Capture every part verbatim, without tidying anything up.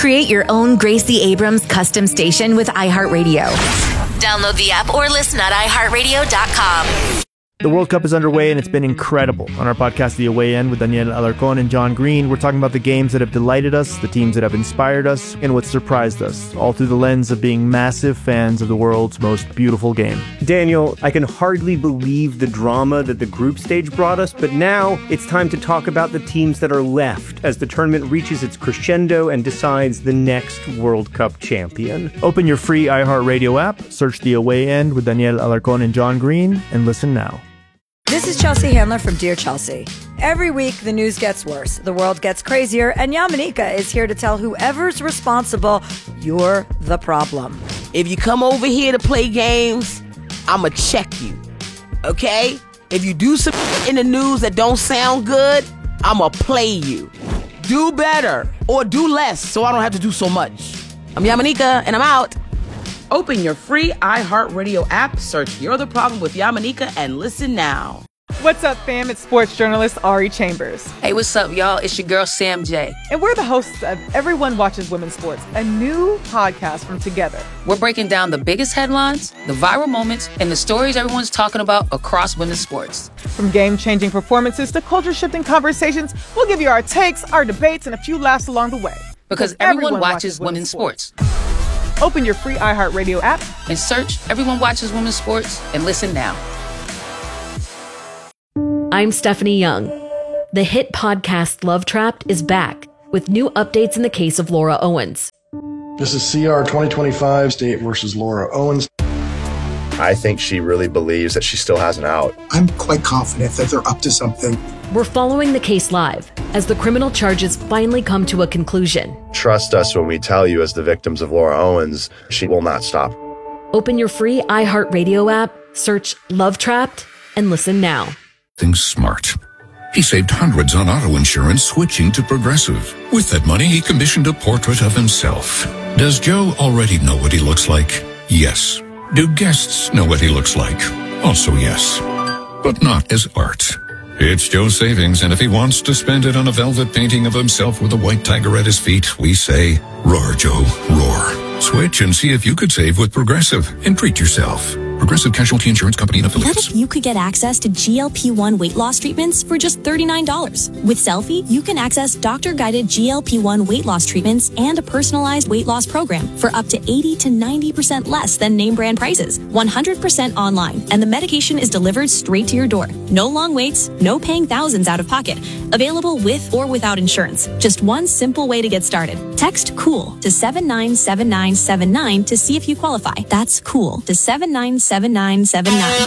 Create your own Gracie Abrams custom station with iHeartRadio. Download the app or listen at i heart radio dot com. The World Cup is underway, and it's been incredible. On our podcast, The Away End, with Danielle Alarcón and John Green, we're talking about the games that have delighted us, the teams that have inspired us, and what surprised us, all through the lens of being massive fans of the world's most beautiful game. Daniel, I can hardly believe the drama that the group stage brought us, but now it's time to talk about the teams that are left as the tournament reaches its crescendo and decides the next World Cup champion. Open your free iHeartRadio app, search The Away End with Danielle Alarcón and John Green, and listen now. This is Chelsea Handler from Dear Chelsea. Every week, the news gets worse, the world gets crazier, and Yamanika is here to tell whoever's responsible, you're the problem. If you come over here to play games, I'ma check you, okay? If you do some in the news that don't sound good, I'ma play you. Do better, or do less, so I don't have to do so much. I'm Yamanika, and I'm out. Open your free iHeartRadio app, search You're the Problem with Yamanika, and listen now. What's up, fam? It's sports journalist Ari Chambers. Hey, what's up, y'all? It's your girl, Sam J. And we're the hosts of Everyone Watches Women's Sports, a new podcast from Together. We're breaking down the biggest headlines, the viral moments, and the stories everyone's talking about across women's sports. From game-changing performances to culture-shifting conversations, we'll give you our takes, our debates, and a few laughs along the way. Because, because everyone, everyone watches, watches women's sports. sports. Open your free iHeartRadio app and search Everyone Watches Women's Sports and listen now. I'm Stephanie Young. The hit podcast Love Trapped is back with new updates in the case of Laura Owens. This is C R twenty twenty-five State versus Laura Owens. I think she really believes that she still has an out. I'm quite confident that they're up to something. We're following the case live as the criminal charges finally come to a conclusion. Trust us when we tell you, as the victims of Laura Owens, she will not stop. Open your free iHeartRadio app, search Love Trapped, and listen now. Things smart. He saved hundreds on auto insurance switching to Progressive. With that money, he commissioned a portrait of himself. Does Joe already know what he looks like? Yes. Do guests know what he looks like? Also yes. But not as art. It's Joe's savings, and if he wants to spend it on a velvet painting of himself with a white tiger at his feet, we say, roar, Joe, roar. Switch and see if you could save with Progressive and treat yourself. Progressive Casualty Insurance Company and Affiliates. What if you could get access to G L P one weight loss treatments for just thirty-nine dollars? With Selfie, you can access doctor-guided G L P one weight loss treatments and a personalized weight loss program for up to eighty to ninety percent less than name brand prices. one hundred percent online, and the medication is delivered straight to your door. No long waits, no paying thousands out of pocket. Available with or without insurance. Just one simple way to get started. Text COOL to seven nine seven nine seven nine to see if you qualify. That's COOL to seven nine seven nine seven nine.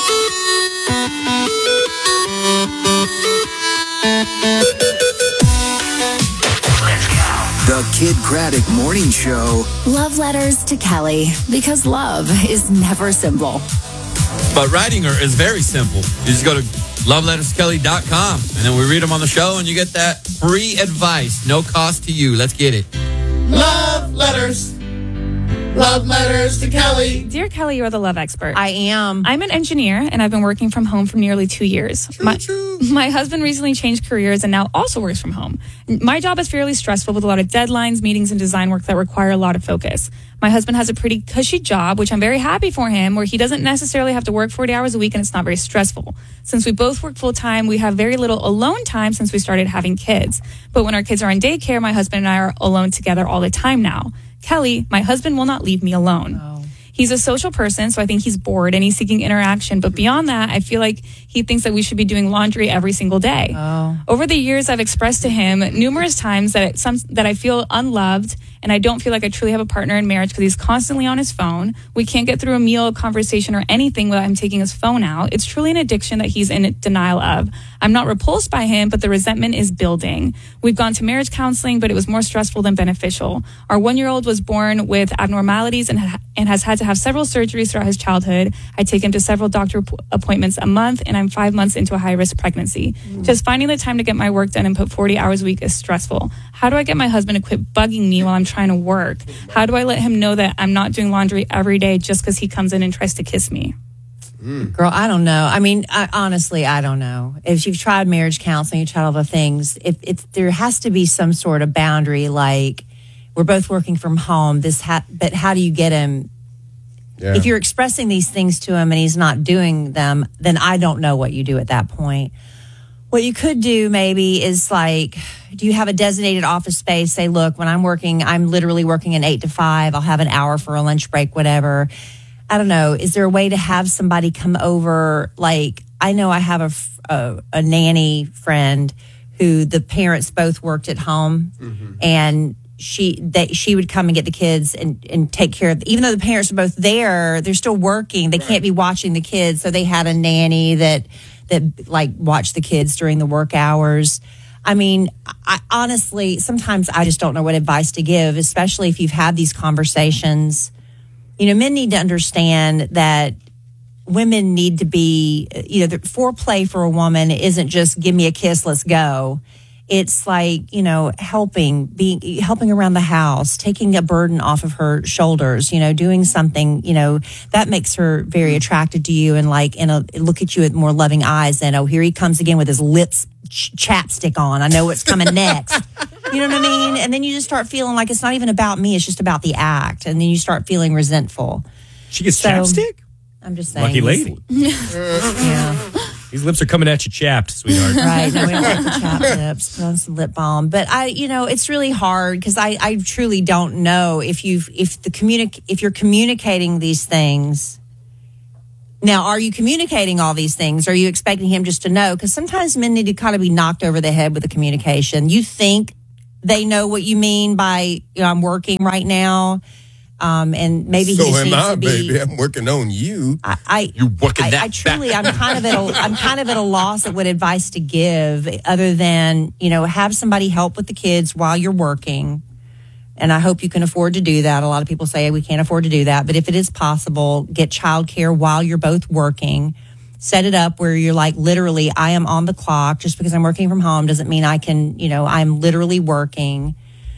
The Kid Craddock Morning Show. Love letters to Kelly, because love is never simple. But writing her is very simple. You just go to love letters kelly dot com, and then we read them on the show, and you get that free advice, no cost to you. Let's get it. Love letters. Love letters to Kelly. Dear Kelly, you're the love expert. I am. I'm an engineer, and I've been working from home for nearly two years. Choo, my, choo. my husband recently changed careers and now also works from home. My job is fairly stressful with a lot of deadlines, meetings, and design work that require a lot of focus. My husband has a pretty cushy job, which I'm very happy for him, where he doesn't necessarily have to work forty hours a week, and it's not very stressful. Since we both work full time, we have very little alone time since we started having kids. But when our kids are in daycare, my husband and I are alone together all the time now. Kelly, my husband will not leave me alone. Oh. He's a social person, so I think he's bored and he's seeking interaction. But beyond that, I feel like he thinks that we should be doing laundry every single day. Oh. Over the years, I've expressed to him numerous times that it, some, that I feel unloved and I don't feel like I truly have a partner in marriage because he's constantly on his phone. We can't get through a meal, a conversation, or anything without him taking his phone out. It's truly an addiction that he's in denial of. I'm not repulsed by him, but the resentment is building. We've gone to marriage counseling, but it was more stressful than beneficial. Our one-year-old was born with abnormalities and, ha- and has had to have several surgeries throughout his childhood. I take him to several doctor p- appointments a month, and I'm five months into a high-risk pregnancy. Mm. Just finding the time to get my work done and put forty hours a week is stressful. How do I get my husband to quit bugging me while I'm trying to work? How do I let him know that I'm not doing laundry every day just because he comes in and tries to kiss me? Mm. Girl, I don't know. I mean, I, honestly, I don't know. If you've tried marriage counseling, you tried all the things, it, it's there has to be some sort of boundary, like we're both working from home. This, ha- but how do you get him? Yeah. If you're expressing these things to him and he's not doing them, then I don't know what you do at that point. What you could do maybe is like, do you have a designated office space? Say, look, when I'm working, I'm literally working an eight to five. I'll have an hour for a lunch break, whatever. I don't know. Is there a way to have somebody come over? Like, I know I have a, a, a nanny friend who the parents both worked at home, mm-hmm. and she that she would come and get the kids and, and take care of, even though the parents are both there, they're still working. They right. can't be watching the kids. So they had a nanny that, that like watched the kids during the work hours. I mean, I honestly, sometimes I just don't know what advice to give, especially if you've had these conversations. You know, men need to understand that women need to be, you know, the foreplay for a woman isn't just give me a kiss, let's go. It's like, you know, helping, being, helping around the house, taking a burden off of her shoulders, you know, doing something, you know, that makes her very attracted to you and like, in a, look at you with more loving eyes than, oh, here he comes again with his lips ch- chapstick on. I know what's coming next. You know what I mean? And then you just start feeling like it's not even about me. It's just about the act. And then you start feeling resentful. She gets So, chapstick? I'm just saying. Lucky lady. Yeah. These lips are coming at you chapped, sweetheart. Right. No, we don't like the chapped lips. Put on some lip balm. But I, you know, it's really hard because I, I truly don't know if you've, if the communic, if you're communicating these things. Now, are you communicating all these things? Are you expecting him just to know? Because sometimes men need to kind of be knocked over the head with the communication. You think they know what you mean by, you know, I'm working right now. Um, and maybe so he just am needs I, to be. baby. I'm working on you. I, I you working I, that I truly, back. I'm kind of at a, I'm kind of at a loss at what advice to give, other than, you know, have somebody help with the kids while you're working. And I hope you can afford to do that. A lot of people say we can't afford to do that, but if it is possible, get childcare while you're both working. Set it up where you're like, literally, I am on the clock. Just because I'm working from home doesn't mean I can, you know, I'm literally working.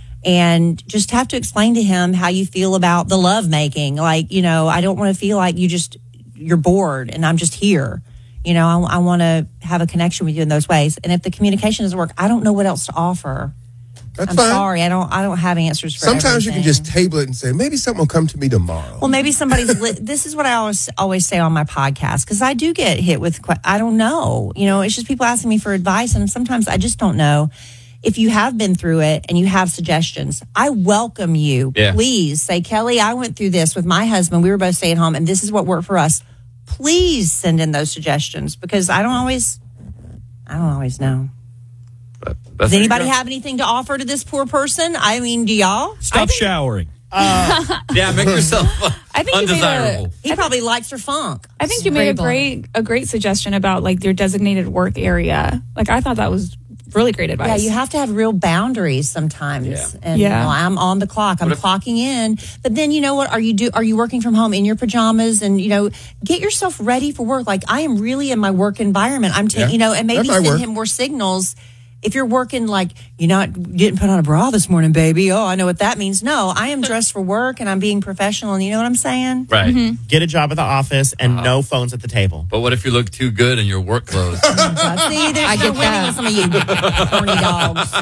And just have to explain to him how you feel about the love making. Like, you know, I don't want to feel like you just, you're bored and I'm just here. You know, I, I want to have a connection with you in those ways. And if the communication doesn't work, I don't know what else to offer. That's I'm fine. sorry. I don't, I don't have answers for Sometimes everything. you can just table it and say, maybe something will come to me tomorrow. Well, maybe somebody's, li- this is what I always, always say on my podcast. Cause I do get hit with, que- I don't know, you know, it's just people asking me for advice. And sometimes I just don't know. If you have been through it and you have suggestions, I welcome you. Yeah. Please say, Kelly, I went through this with my husband. We were both staying home and this is what worked for us. Please send in those suggestions because I don't always, I don't always know. Does anybody have anything to offer to this poor person? I mean, do y'all? Stop showering. Uh, yeah, make yourself uh, I think you made undesirable. a- he probably likes her funk. I think you made a great a great suggestion about like your designated work area. Like I thought that was really great advice. Yeah, you have to have real boundaries sometimes. Yeah. And Yeah. you know, I'm on the clock. I'm What if- clocking in. But then you know what? Are you do are you working from home in your pajamas and you know, get yourself ready for work. Like I am really in my work environment. I'm taking Yeah. you know, and maybe That might send work. him more signals. If you're working like you're not you didn't put on a bra this morning, baby. Oh, I know what that means. No, I am dressed for work and I'm being professional and you know what I'm saying? Right. Mm-hmm. Get a job at the office and no phones at the table. But what if you look too good in your work clothes? See, there, I you're get winning that. with some of you horny dogs.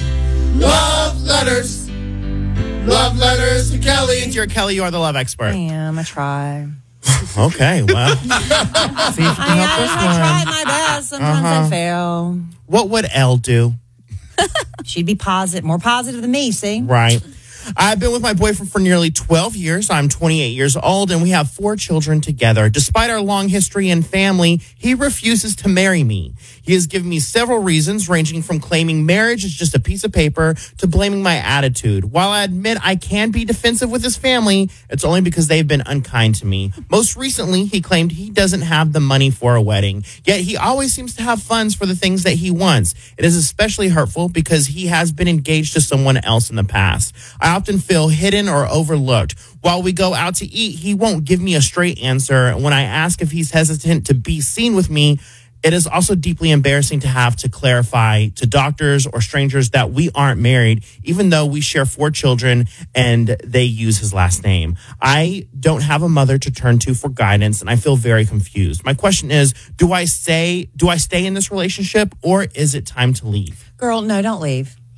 Love letters. Love letters to Kelly. You're Kelly, you are the love expert. I am. I try. Okay, well. See if you can I, help this I, I one. try my best. Sometimes Uh-huh. I fail. What would Elle do? She'd be positive, more positive than me, see? Right. I've been with my boyfriend for nearly twelve years. I'm twenty-eight years old, and we have four children together. Despite our long history and family, he refuses to marry me. He has given me several reasons, ranging from claiming marriage is just a piece of paper to blaming my attitude. While I admit I can be defensive with his family, it's only because they've been unkind to me. Most recently, he claimed he doesn't have the money for a wedding, yet he always seems to have funds for the things that he wants. It is especially hurtful because he has been engaged to someone else in the past. I often feel hidden or overlooked. While we go out to eat, he won't give me a straight answer. When I ask if he's hesitant to be seen with me, it is also deeply embarrassing to have to clarify to doctors or strangers that we aren't married, even though we share four children and they use his last name. I don't have a mother to turn to for guidance, and I feel very confused. My question is, do I say, do I stay in this relationship, or is it time to leave? Girl, no, don't leave.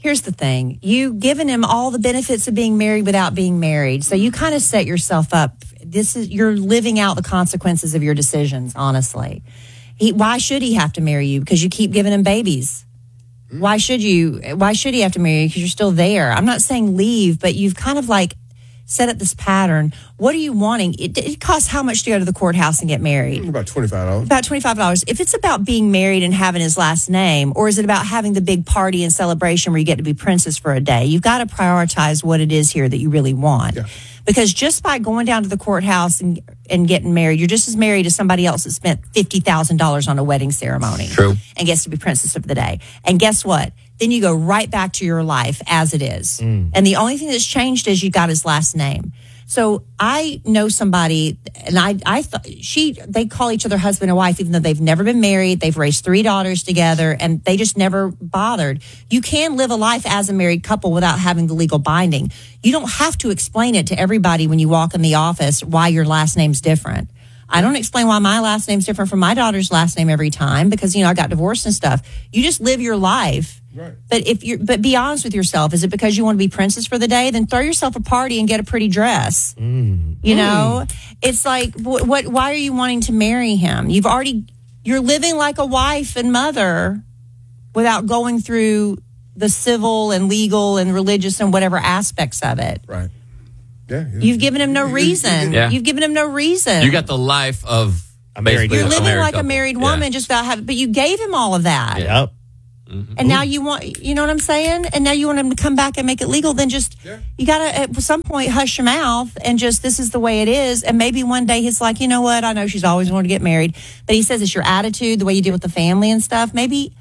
Here's the thing. You've given him all the benefits of being married without being married. So you kind of set yourself up. This is you're living out the consequences of your decisions, honestly. He, why should he have to marry you? Because you keep giving him babies. Why should you? Why should he have to marry you? Because you're still there. I'm not saying leave, but you've kind of like set up this pattern. What are you wanting? It, it costs how much to go to the courthouse and get married? About twenty-five dollars. About twenty-five dollars. If it's about being married and having his last name, or is it about having the big party and celebration where you get to be princess for a day? You've got to prioritize what it is here that you really want. Yeah. Because just by going down to the courthouse and, and getting married, you're just as married as somebody else that spent fifty thousand dollars on a wedding ceremony. True. And gets to be princess of the day. And guess what? Then you go right back to your life as it is. Mm. And the only thing that's changed is you got his last name. So I know somebody, and I, I thought she, they call each other husband and wife, even though they've never been married. They've raised three daughters together, and they just never bothered. You can live a life as a married couple without having the legal binding. You don't have to explain it to everybody when you walk in the office why your last name's different. I don't explain why my last name's different from my daughter's last name every time because, you know, I got divorced and stuff. You just live your life. Right. But if you're, but be honest with yourself. Is it because you want to be princess for the day? Then throw yourself a party and get a pretty dress. Mm. You know, mm. It's like, what, what, why are you wanting to marry him? You've already, you're living like a wife and mother without going through the civil and legal and religious and whatever aspects of it. Right. Yeah. yeah. You've given him no reason. Yeah. You've given him no reason. You got the life of a married You're a living married like couple. a married woman Yeah. just without having, but you gave him all of that. Yep. Mm-hmm. And now you want, you know what I'm saying? And now you want him to come back and make it legal. Then just, yeah. you got to, at some point, hush your mouth and just, this is the way it is. And maybe one day he's like, you know what? I know she's always wanted to get married. But he says it's your attitude, the way you deal with the family and stuff. Maybe,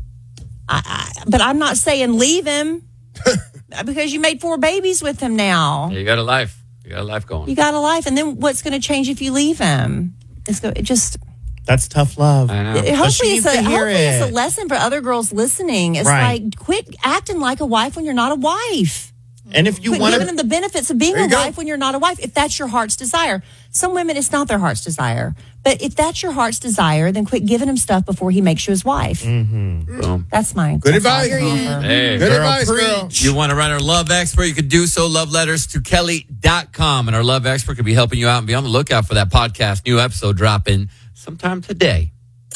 I, I, but I'm not saying leave him because you made four babies with him now. Yeah, you got a life. You got a life going. You got a life. And then what's going to change if you leave him? It's go, it just... That's tough love. I know. It, hopefully, it's a, hopefully it. it's a lesson for other girls listening. It's right. like, quit acting like a wife when you're not a wife. And if you quit want giving them the benefits of being a go. wife when you're not a wife, if that's your heart's desire. Some women, it's not their heart's desire. But if that's your heart's desire, then quit giving him stuff before he makes you his wife. Mm-hmm. Boom. That's mine. Good That's advice. Hey, Good girl, advice, preach. girl. You want to write our love expert? You could do so. Love letters to Kelly dot com. And our love expert could be helping you out and be on the lookout for that podcast. New episode dropping sometime today.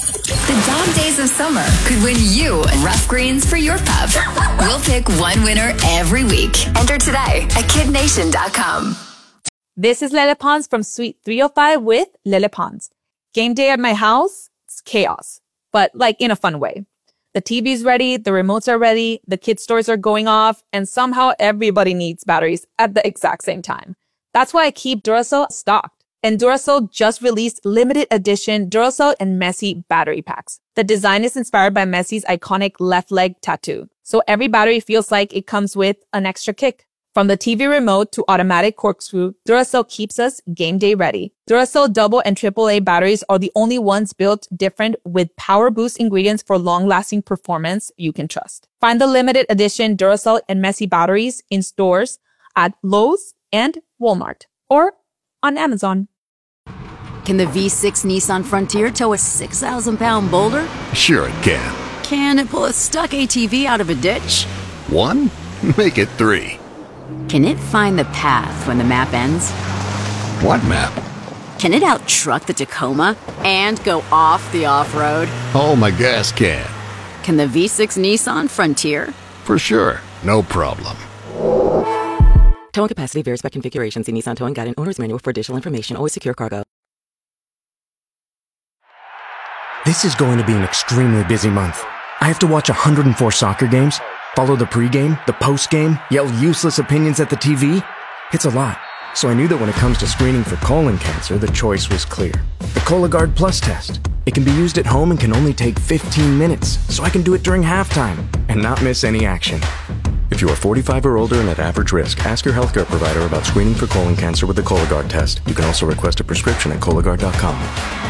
The dog days of summer could win you rough greens for your pup. We'll pick one winner every week. Enter today at kid nation dot com. This is Lele Pons from Suite three oh five with Lele Pons. Game day at my house, it's chaos, but like in a fun way. The T V's ready, the remotes are ready, the kids' toys are going off, and somehow everybody needs batteries at the exact same time. That's why I keep Duracell stocked. And Duracell just released limited edition Duracell and Messi battery packs. The design is inspired by Messi's iconic left leg tattoo. So every battery feels like it comes with an extra kick. From the T V remote to automatic corkscrew, Duracell keeps us game day ready. Duracell double and triple A batteries are the only ones built different with power boost ingredients for long-lasting performance you can trust. Find the limited edition Duracell and Messi batteries in stores at Lowe's and Walmart or on Amazon. Can the V six Nissan Frontier tow a six thousand pound boulder? Sure it can. Can it pull a stuck A T V out of a ditch? One? Make it three. Can it find the path when the map ends? What map? Can it out-truck the Tacoma and go off the off-road? Oh, my gas can. Can the V six Nissan Frontier? For sure. No problem. Towing capacity varies by configuration. See Nissan Towing Guide and Owner's Manual for additional information. Always secure cargo. This is going to be an extremely busy month. I have to watch one hundred four soccer games, follow the pregame, the postgame, yell useless opinions at the T V. It's a lot. So I knew that when it comes to screening for colon cancer, the choice was clear. The Cologuard Plus test. It can be used at home and can only take fifteen minutes, so I can do it during halftime and not miss any action. If you are forty-five or older and at average risk, ask your healthcare provider about screening for colon cancer with the Cologuard test. You can also request a prescription at Cologuard dot com.